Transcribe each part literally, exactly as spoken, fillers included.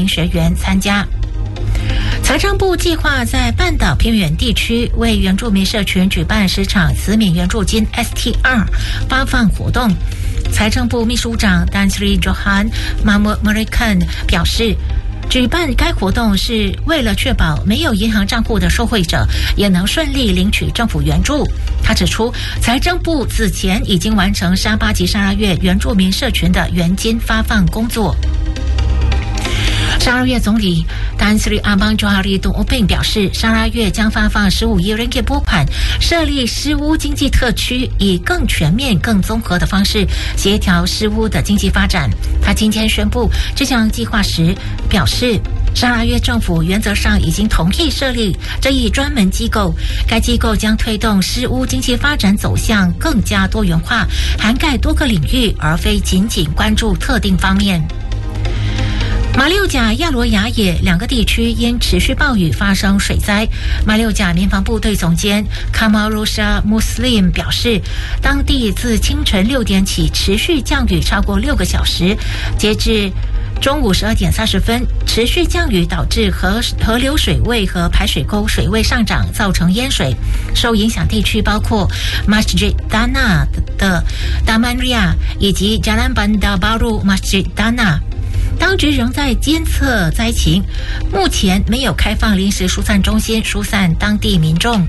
学员参加。财政部计划在半岛偏远地区为原住民社群举办十场慈悯援助金 S T R 发放活动。财政部秘书长 Tan Sri Johan Mahmud-Merican 表示，举办该活动是为了确保没有银行账户的受惠者也能顺利领取政府援助。他指出，财政部此前已经完成沙巴及沙拉越原住民社群的援金发放工作。沙拉越总理丹斯里阿邦乔哈利东欧并表示，沙拉越将发放十五亿ringgit拨款，设立湿屋经济特区，以更全面、更综合的方式协调湿屋的经济发展。他今天宣布这项计划时表示，沙拉越政府原则上已经同意设立这一专门机构，该机构将推动湿屋经济发展走向更加多元化，涵盖多个领域，而非仅仅关注特定方面。马六甲、亚罗雅野两个地区因持续暴雨发生水灾。马六甲民防部队总监 Kamarusha Muslim 表示，当地自清晨六点起持续降雨超过六个小时，截至中午十二点三十分，持续降雨导致河河流水位和排水沟水位上涨，造成淹水。受影响地区包括 Masjid Dana 的 Damaria 以及 Jalan Bandar Baru Masjid Dana。当局仍在监测灾情，目前没有开放临时疏散中心疏散当地民众。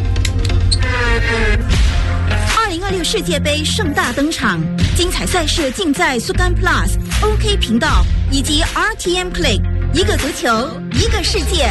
二零二六世界杯盛大登场，精彩赛事尽在苏干 Plus、O K 频道以及 R T M Play， 一个足球，一个世界。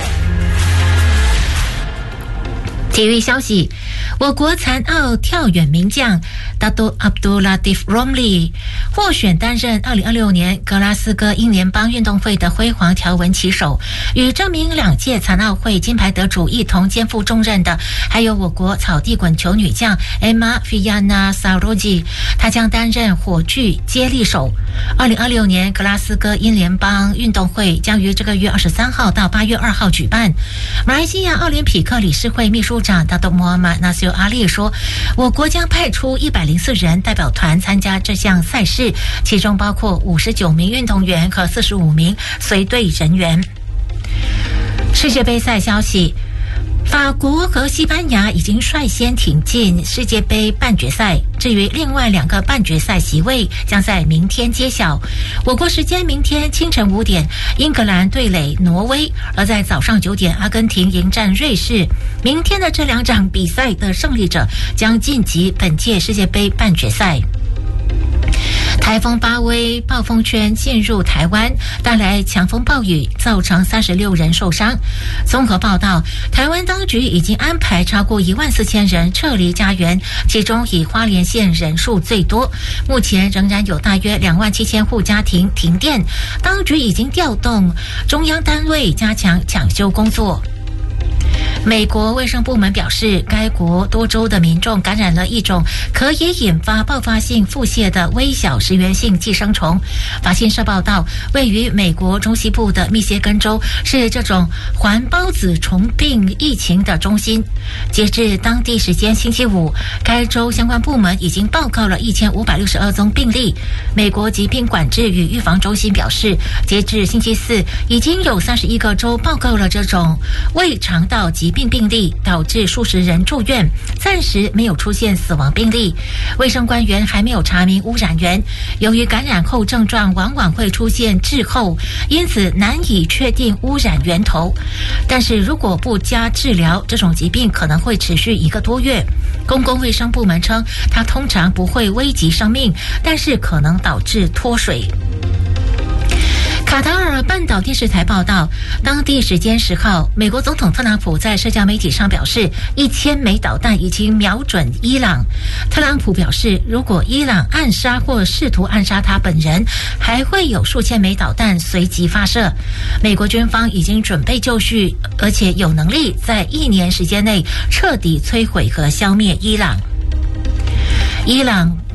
体育消息，我国残奥跳远名将 Dato Abdul Latif Romli 获选担任二零二六年格拉斯哥英联邦运动会的辉煌条纹旗手。与这名两届残奥会金牌得主一同肩负重任的，还有我国草地滚球女将 Emma Fiana Saroji， 她将担任火炬接力手。二零二六年格拉斯哥英联邦运动会将于这个月二十三号到八月二号举办。马来西亚奥林匹克理事会秘书长 Dato Muhammad Nasir阿力说，我国将派出一百零四人代表团参加这项赛事，其中包括五十九名运动员和四十五名随队人员。世界杯赛消息，法国和西班牙已经率先挺进世界杯半决赛，至于另外两个半决赛席位将在明天揭晓。我国时间明天清晨五点，英格兰对垒挪威，而在早上九点，阿根廷迎战瑞士。明天的这两场比赛的胜利者将晋级本届世界杯半决赛。台风巴威暴风圈进入台湾，带来强风暴雨，造成三十六人受伤。综合报道，台湾当局已经安排超过一万四千人撤离家园，其中以花莲县人数最多。目前仍然有大约两万七千户家庭停电，当局已经调动中央单位加强抢修工作。美国卫生部门表示，该国多州的民众感染了一种可以引发爆发性腹泻的微小食源性寄生虫。法新社报道，位于美国中西部的密歇根州是这种环孢子虫病疫情的中心。截至当地时间星期五，该州相关部门已经报告了一千五百六十二宗病例。美国疾病管制与预防中心表示，截至星期四，已经有三十一个州报告了这种胃肠道疾病病例，导致数十人住院，暂时没有出现死亡病例。卫生官员还没有查明污染源，由于感染后症状往往会出现滞后，因此难以确定污染源头。但是如果不加治疗，这种疾病可能会持续一个多月。公共卫生部门称，它通常不会危及生命，但是可能导致脱水。卡塔尔半岛电视台报道，当地时间十号，美国总统特朗普在社交媒体上表示，一千枚导弹已经瞄准伊朗。特朗普表示，如果伊朗暗杀或试图暗杀他本人，还会有数千枚导弹随即发射。美国军方已经准备就绪，而且有能力在一年时间内彻底摧毁和消灭伊朗。伊朗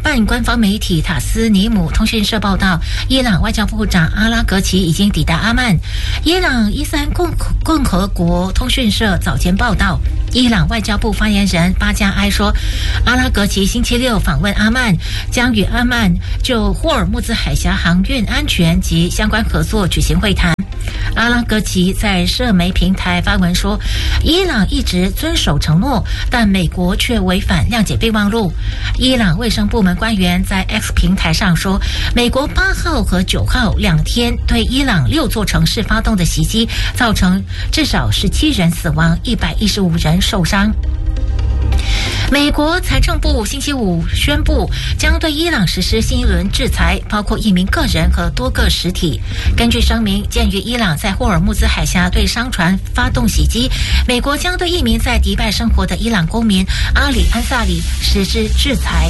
半官方媒体塔斯尼姆通讯社报道，伊朗外交部长阿拉格齐已经抵达阿曼。伊朗伊斯兰共共和国通讯社早前报道，伊朗外交部发言人巴加埃说，阿拉格齐星期六访问阿曼，将与阿曼就霍尔木兹海峡航运安全及相关合作举行会谈。阿拉格齐在社媒平台发文说，伊朗一直遵守承诺，但美国却违反谅解备忘录。伊朗卫生部门官员在 X 平台上说，美国八号和九号两天对伊朗六座城市发动的袭击，造成至少十七人死亡，一百一十五人受伤。美国财政部星期五宣布，将对伊朗实施新一轮制裁，包括一名个人和多个实体。根据声明，鉴于伊朗在霍尔木兹海峡对商船发动袭击，美国将对一名在迪拜生活的伊朗公民阿里安萨里实施制裁。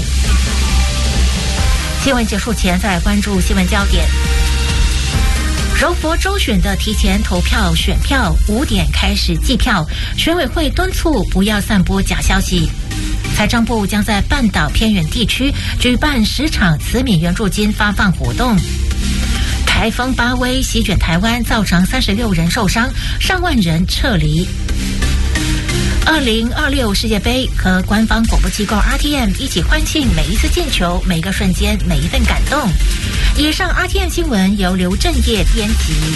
新闻结束前，再来关注新闻焦点。柔佛州选的提前投票选票五点开始计票，选委会敦促不要散播假消息。财政部将在半岛偏远地区举办十场慈悯援助金发放活动。台风巴威席卷台湾，造成三十六人受伤，上万人撤离。二零二六世界杯和官方广播机构 R T M 一起欢庆每一次进球、每一个瞬间、每一份感动。以上 R T M 新闻由刘正业编辑。